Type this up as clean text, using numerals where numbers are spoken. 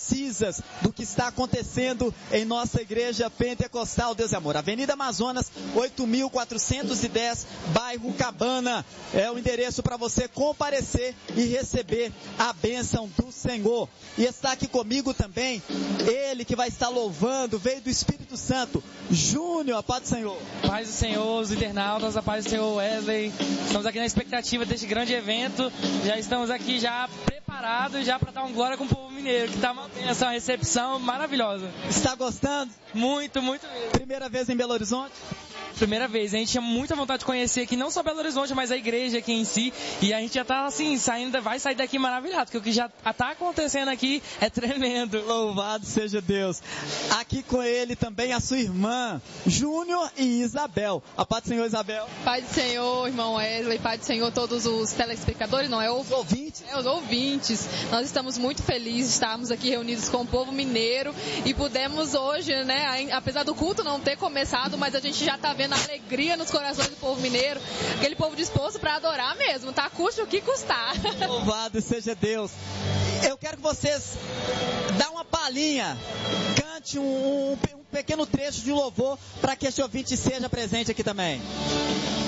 precisas do que está acontecendo em nossa igreja pentecostal Deus e Amor. Avenida Amazonas, 8.410, bairro Cabana. É o endereço para você comparecer e receber a bênção do Senhor. E está aqui comigo também, ele que vai estar louvando, veio do Espírito Santo, Júnior, a paz do Senhor. Paz do Senhor, os internautas, a paz do Senhor, Wesley. Estamos aqui na expectativa deste grande evento. Já estamos aqui já preparados já para dar um glória com o povo mineiro, que está uma bênção, uma recepção maravilhosa. Está gostando? Muito, muito mesmo. Primeira vez em Belo Horizonte? Primeira vez, a gente tinha muita vontade de conhecer aqui, não só Belo Horizonte, mas a igreja aqui em si, e a gente já tá assim, vai sair daqui maravilhado, porque o que já tá acontecendo aqui é tremendo. Louvado seja Deus. Aqui com ele também a sua irmã, Júnior e Isabel. A paz do Senhor, Isabel. Paz do Senhor, irmão Wesley, paz do Senhor, todos os telespectadores, não é? Os ouvintes. Os ouvintes. Nós estamos muito felizes de estarmos aqui reunidos com o povo mineiro e pudemos hoje, né, apesar do culto não ter começado, mas a gente já tá vendo a alegria nos corações do povo mineiro, aquele povo disposto para adorar mesmo, tá? Custe o que custar. Louvado seja Deus. Eu quero que vocês dê uma palhinha, cante um pequeno trecho de louvor para que este ouvinte seja presente aqui também.